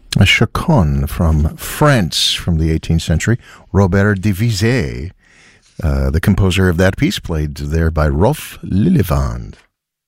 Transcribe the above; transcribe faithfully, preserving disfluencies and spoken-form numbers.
A chaconne from France from the eighteenth century. Robert de Vizet, uh, the composer of that piece, played there by Rolf Lillewand.